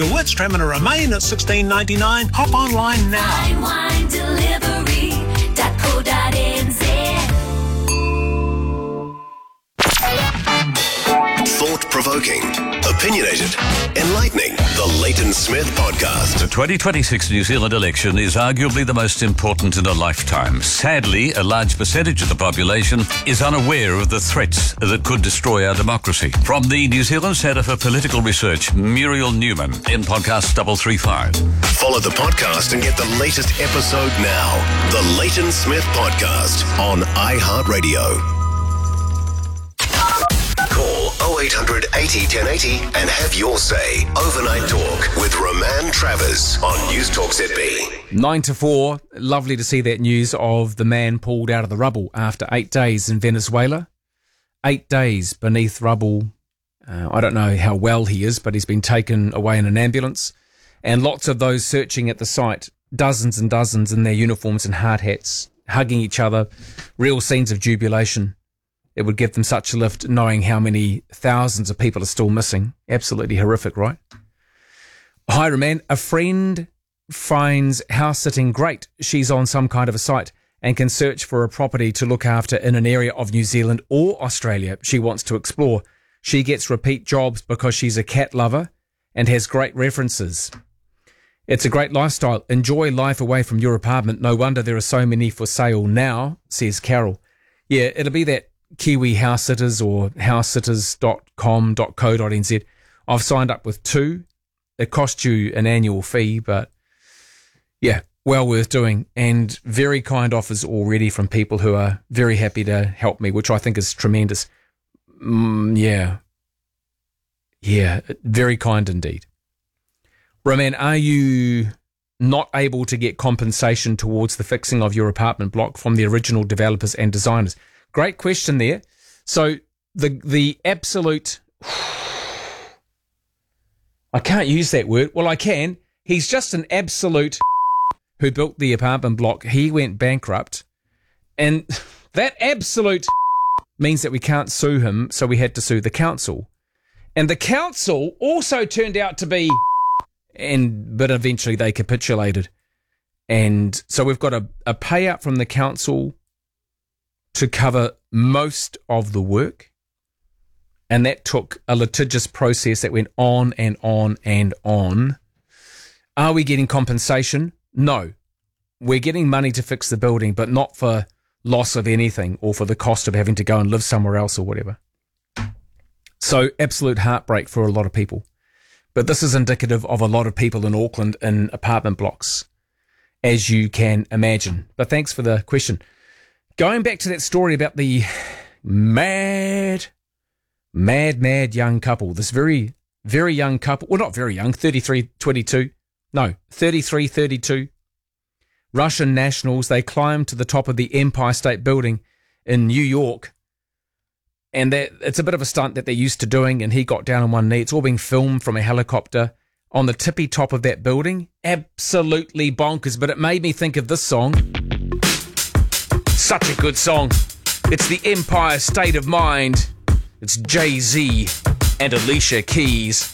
Gewitz, trim and a remain at $16.99. Hop online now. Thought-provoking, opinionated, enlightening. The Leighton Smith Podcast. The 2026 New Zealand election is arguably the most important in a lifetime. Sadly, a large percentage of the population is unaware of the threats that could destroy our democracy. From the New Zealand Centre for Political Research, Muriel Newman in podcast 335. Follow the podcast and get the latest episode now. The Leighton Smith Podcast on iHeartRadio. Call 0800 80 1080 and have your say. Overnight Talk with Roman Travers on News Talk ZB. 9 to 4. Lovely to see that news of the man pulled out of the rubble after 8 days in Venezuela. 8 days beneath rubble. I don't know how well he is, but he's been taken away in an ambulance. And lots of those searching at the site, dozens and dozens in their uniforms and hard hats, hugging each other. Real scenes of jubilation. It would give them such a lift knowing how many thousands of people are still missing. Absolutely horrific, right? Hi, Roman. A friend finds house sitting great. She's on some kind of a site and can search for a property to look after in an area of New Zealand or Australia she wants to explore. She gets repeat jobs because she's a cat lover and has great references. It's a great lifestyle. Enjoy life away from your apartment. No wonder there are so many for sale now, says Carol. Yeah, it'll be that Kiwi House Sitters or housesitters.com.co.nz. I've signed up with 2. It costs you an annual fee, but yeah, well worth doing. And very kind offers already from people who are very happy to help me, which I think is tremendous. Yeah, very kind indeed. Roman, are you not able to get compensation towards the fixing of your apartment block from the original developers and designers? Great question there. So the absolute, I can't use that word. Well, I can. He's just an absolute who built the apartment block. He went bankrupt. And that absolute means that we can't sue him, so we had to sue the council. And the council also turned out to be, but eventually they capitulated. And so we've got a payout from the council to cover most of the work, and that took a litigious process that went on and on and on. Are we getting compensation? No. We're getting money to fix the building, but not for loss of anything or for the cost of having to go and live somewhere else or whatever. So absolute heartbreak for a lot of people. But this is indicative of a lot of people in Auckland in apartment blocks, as you can imagine. But thanks for the question. Going back to that story about the mad young couple, this very, very young couple, well, not very young, 33, 32, Russian nationals, they climbed to the top of the Empire State Building in New York, and it's a bit of a stunt that they're used to doing, and he got down on one knee. It's all being filmed from a helicopter on the tippy top of that building. Absolutely bonkers, but it made me think of this song. Such a good song. It's the Empire State of Mind. It's Jay-Z and Alicia Keys.